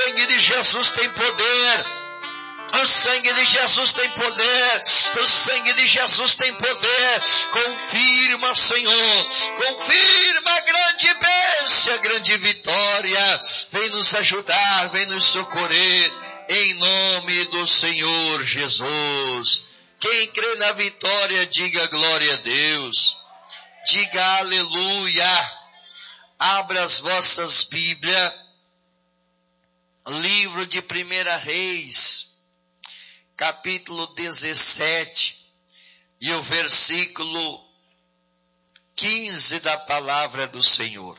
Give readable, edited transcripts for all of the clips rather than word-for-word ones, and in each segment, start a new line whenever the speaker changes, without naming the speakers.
sangue de Jesus tem poder. O sangue de Jesus tem poder, o sangue de Jesus tem poder. Confirma, Senhor, confirma a grande bênção, a grande vitória. Vem nos ajudar, vem nos socorrer, em nome do Senhor Jesus. Quem crê na vitória, diga glória a Deus, diga aleluia. Abra as vossas Bíblias, livro de 1 Reis, capítulo 17, e o versículo 15 da palavra do Senhor.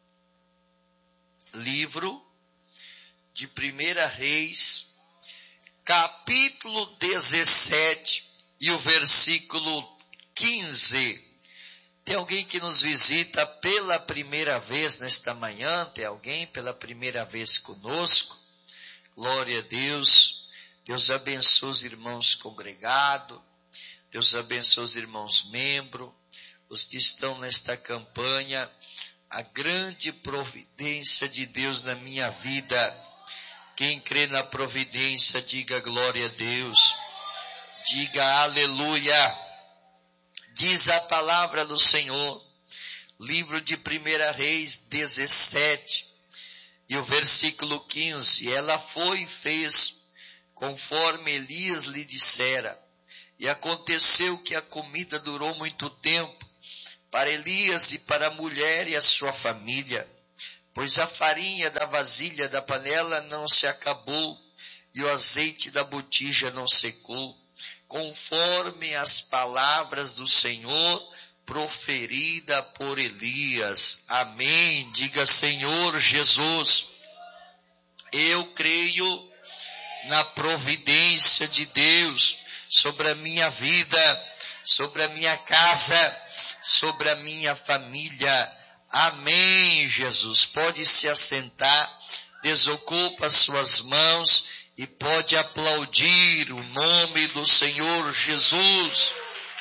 Livro de 1 Reis, capítulo 17, e o versículo 15. Tem alguém que nos visita pela primeira vez nesta manhã? Tem alguém pela primeira vez conosco? Glória a Deus. Deus abençoe os irmãos congregados, Deus abençoe os irmãos membros, os que estão nesta campanha, a grande providência de Deus na minha vida. Quem crê na providência, diga glória a Deus, diga aleluia. Diz a palavra do Senhor, livro de 1 Reis 17, e o versículo 15, ela foi e fez conforme Elias lhe dissera. E aconteceu que a comida durou muito tempo para Elias e para a mulher e a sua família, pois a farinha da vasilha da panela não se acabou e o azeite da botija não secou, conforme as palavras do Senhor proferida por Elias. Amém. Diga, Senhor Jesus, eu creio na providência de Deus sobre a minha vida, sobre a minha casa, sobre a minha família. Amém, Jesus. Pode se assentar, desocupa suas mãos e pode aplaudir o nome do Senhor Jesus.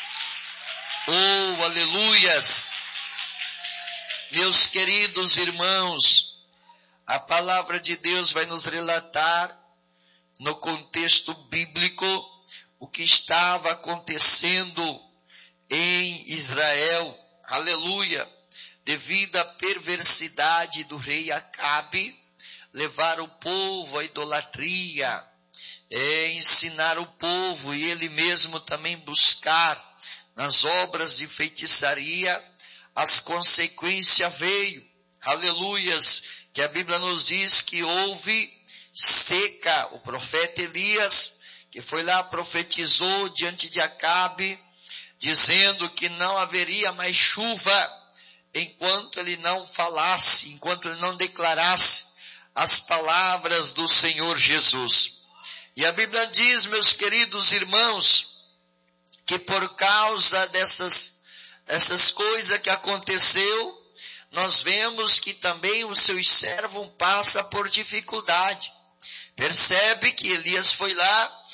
Oh, aleluias! Meus queridos irmãos, a palavra de Deus vai nos relatar no contexto bíblico o que estava acontecendo em Israel, aleluia, devido à perversidade do rei Acabe, levar o povo à idolatria, ensinar o povo e ele mesmo também buscar nas obras de feitiçaria. As consequências veio, aleluias, que a Bíblia nos diz que houve seca. O profeta Elias, que foi lá, profetizou diante de Acabe, dizendo que não haveria mais chuva enquanto ele não falasse, enquanto ele não declarasse as palavras do Senhor Jesus. E a Bíblia diz, meus queridos irmãos, que por causa dessas coisas que aconteceu, nós vemos que também os seus servos passam por dificuldade. Percebe que Elias foi lá,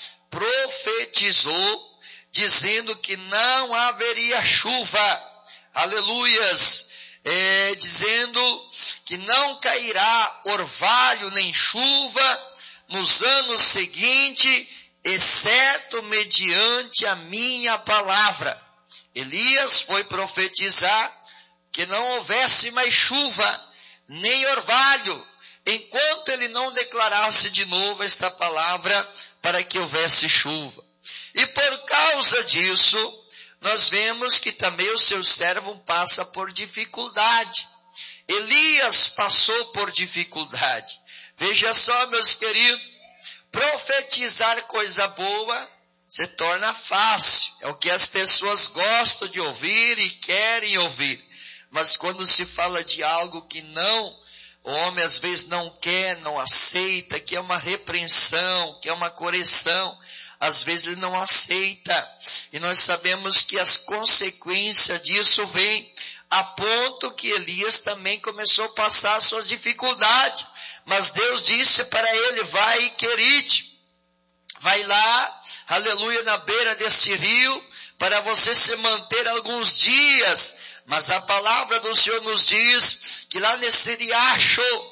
profetizou, dizendo que não haveria chuva, aleluias, dizendo que não cairá orvalho nem chuva nos anos seguintes, exceto mediante a minha palavra. Elias foi profetizar que não houvesse mais chuva, nem orvalho, enquanto ele não declarasse de novo esta palavra para que houvesse chuva. E por causa disso, nós vemos que também o seu servo passa por dificuldade. Elias passou por dificuldade. Veja só, meus queridos, profetizar coisa boa se torna fácil. É o que as pessoas gostam de ouvir e querem ouvir. Mas quando se fala de algo que o homem às vezes não quer, não aceita, que é uma repreensão, que é uma correção, às vezes ele não aceita. E nós sabemos que as consequências disso vêm a ponto que Elias também começou a passar suas dificuldades. Mas Deus disse para ele, vai, Querite, vai lá, aleluia, na beira desse rio, para você se manter alguns dias. Mas a palavra do Senhor nos diz que lá nesse riacho,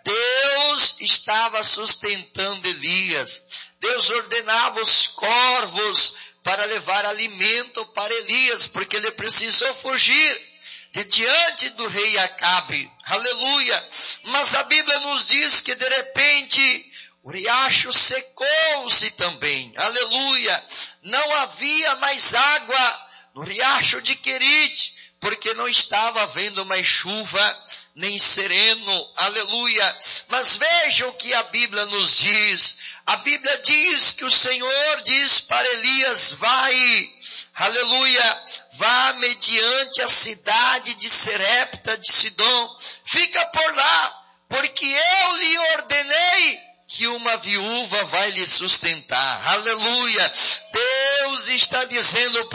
Deus estava sustentando Elias. Deus ordenava os corvos para levar alimento para Elias, porque ele precisou fugir de diante do rei Acabe. Aleluia! Mas a Bíblia nos diz que de repente o riacho secou-se também. Aleluia! Não havia mais água no riacho de Querite, porque não estava havendo mais chuva, nem sereno. Aleluia! Mas veja o que a Bíblia nos diz. A Bíblia diz que o Senhor diz para Elias, vai, aleluia, vá mediante a cidade de Serepta de Sidom, fica por lá, porque eu lhe ordenei que uma viúva vai lhe sustentar. Aleluia! Deus está dizendo